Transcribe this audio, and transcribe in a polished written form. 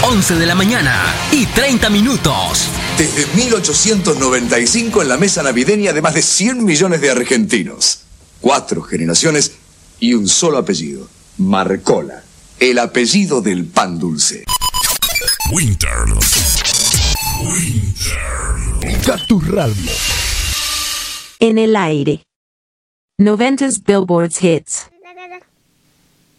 11 de la mañana y 30 minutos. Desde 1895 en la mesa navideña de más de 100 millones de argentinos. 4 generaciones y un solo apellido. Marcola, el apellido del pan dulce. Winter. Cactus Radio. En el aire. 90s Billboard's Hits.